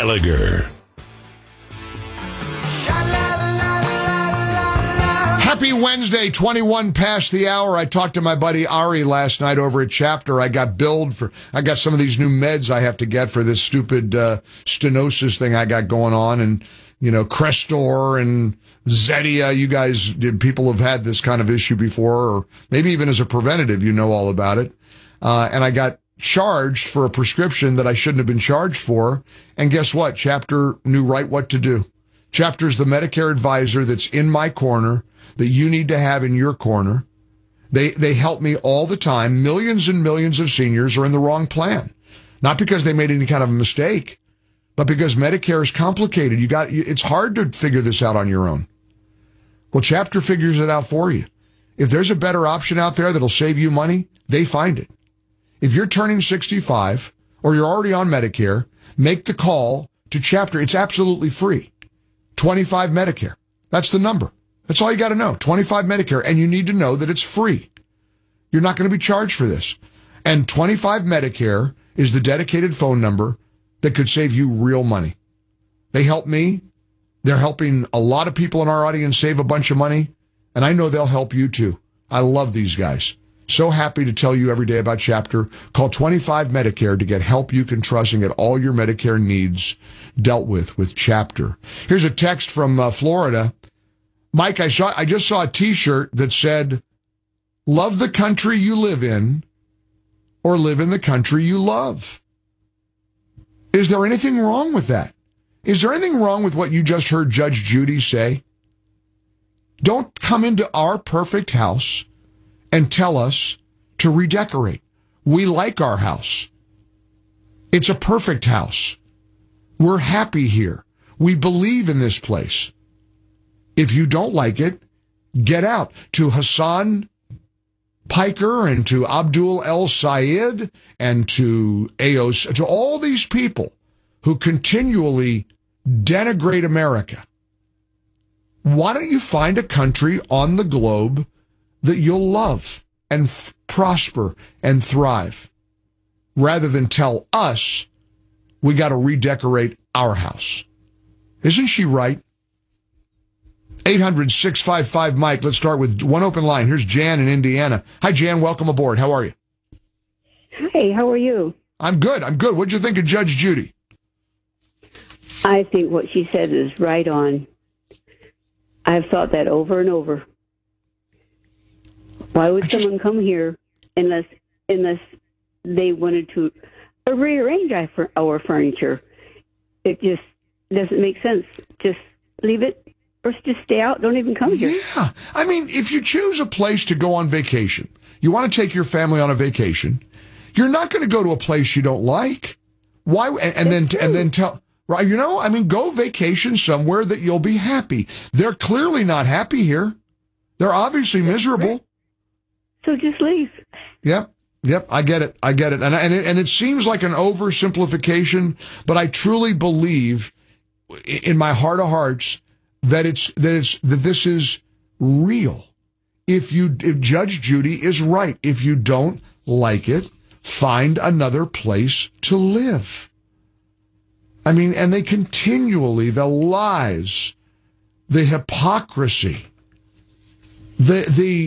Gallagher. Happy Wednesday, 21 past the hour. I talked to my buddy Ari last night over at Chapter. I got some of these new meds I have to get for this stupid stenosis thing I got going on. And, Crestor and Zetia, people have had this kind of issue before, or maybe even as a preventative, all all about it. And I got charged for a prescription that I shouldn't have been charged for. And guess what? Chapter knew right what to do. Chapter's the Medicare advisor that's in my corner that you need to have in your corner. They help me all the time. Millions and millions of seniors are in the wrong plan. Not because they made any kind of a mistake, but because Medicare is complicated. It's hard to figure this out on your own. Well, Chapter figures it out for you. If there's a better option out there that'll save you money, they find it. If you're turning 65 or you're already on Medicare, make the call to Chapter. It's absolutely free. 25 Medicare. That's the number. That's all you got to know. 25 Medicare. And you need to know that it's free. You're not going to be charged for this. And 25 Medicare is the dedicated phone number that could save you real money. They help me. They're helping a lot of people in our audience save a bunch of money. And I know they'll help you too. I love these guys. So happy to tell you every day about Chapter. Call 25 Medicare to get help you can trust and get all your Medicare needs dealt with Chapter. Here's a text from Florida. Mike, I just saw a T-shirt that said, love the country you live in or live in the country you love. Is there anything wrong with that? Is there anything wrong with what you just heard Judge Judy say? Don't come into our perfect house and tell us to redecorate. We like our house. It's a perfect house. We're happy here. We believe in this place. If you don't like it, get out. To Hassan Piker and to Abdul El Sayed and to AOC, to all these people who continually denigrate America, why don't you find a country on the globe that you'll love and prosper and thrive, rather than tell us we got to redecorate our house? Isn't she right? 800-655-Mike. Let's start with one open line. Here's Jan in Indiana. Hi, Jan. Welcome aboard. How are you? Hi, how are you? I'm good. What'd you think of Judge Judy? I think what she said is right on. I've thought that over and over. Why would someone come here unless they wanted to rearrange our furniture? It just doesn't make sense. Just leave it or just stay out. Don't even come here. Yeah. I mean, if you choose a place to go on vacation, you want to take your family on a vacation, you're not going to go to a place you don't like. Why? And then tell, right? Go vacation somewhere that you'll be happy. They're clearly not happy here. They're obviously miserable. So just leave. Yep, I get it. And it seems like an oversimplification, but I truly believe in my heart of hearts that this is real. If Judge Judy is right, if you don't like it, find another place to live. And they continually, the lies, the hypocrisy, the